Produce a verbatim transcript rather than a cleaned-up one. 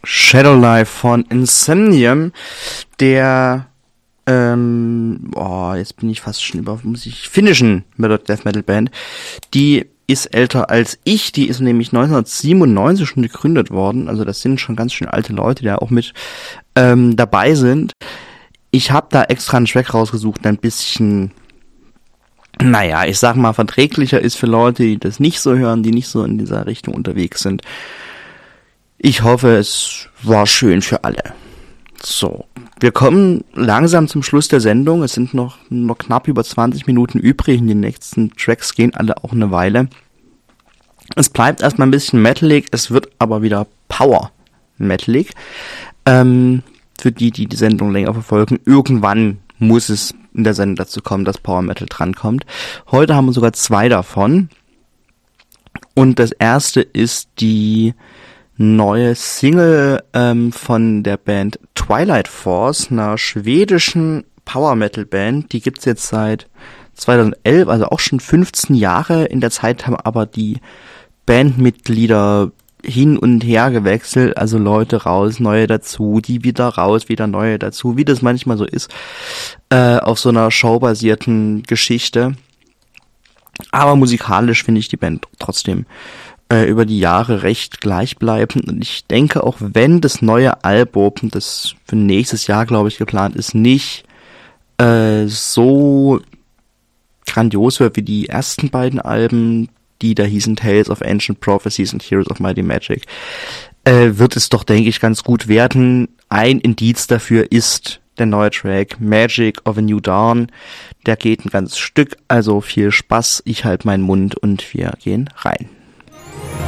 Shadow Life von Insomnium, der, ähm, oh, jetzt bin ich fast schon über, muss ich, finnischen Death Metal Band, die ist älter als ich, die ist nämlich neunzehnhundertsiebenundneunzig schon gegründet worden, also das sind schon ganz schön alte Leute, die da auch mit ähm, dabei sind. Ich habe da extra einen Track rausgesucht, der ein bisschen, naja, ich sag mal, verträglicher ist für Leute, die das nicht so hören, die nicht so in dieser Richtung unterwegs sind. Ich hoffe, es war schön für alle. So, wir kommen langsam zum Schluss der Sendung. Es sind noch, noch knapp über zwanzig Minuten übrig. Die nächsten Tracks gehen alle auch eine Weile. Es bleibt erstmal ein bisschen metalig, es wird aber wieder Power metalig. Ähm, für die, die die Sendung länger verfolgen, irgendwann muss es in der Sendung dazu kommen, dass Power Metal drankommt. Heute haben wir sogar zwei davon. Und das erste ist die neue Single ähm, von der Band Twilight Force, einer schwedischen Power Metal Band. Die gibt's jetzt seit zweitausendelf, also auch schon fünfzehn Jahre. In der Zeit haben aber die Bandmitglieder hin und her gewechselt, also Leute raus, neue dazu, die wieder raus, wieder neue dazu, wie das manchmal so ist, äh, auf so einer showbasierten Geschichte. Aber musikalisch finde ich die Band trotzdem äh, über die Jahre recht gleichbleibend, und ich denke, auch wenn das neue Album, das für nächstes Jahr, glaube ich, geplant ist, nicht äh, so grandios wird wie die ersten beiden Alben, die da hießen Tales of Ancient Prophecies und Heroes of Mighty Magic, äh, wird es doch, denke ich, ganz gut werden. Ein Indiz dafür ist der neue Track Magic of a New Dawn. Der geht ein ganzes Stück, also viel Spaß, ich halte meinen Mund und wir gehen rein.